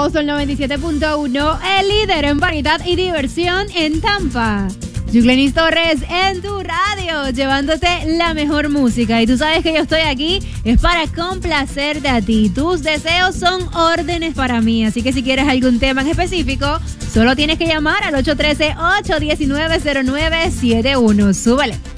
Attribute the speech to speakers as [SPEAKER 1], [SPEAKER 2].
[SPEAKER 1] Sol 97.1, el líder en variedad y diversión en Tampa. Yuclenis Torres en tu radio, llevándote la mejor música. Y tú sabes que yo estoy aquí es para complacerte a ti. Tus deseos son órdenes para mí. Así que si quieres algún tema en específico, solo tienes que llamar al 813-819-0971. Súbele.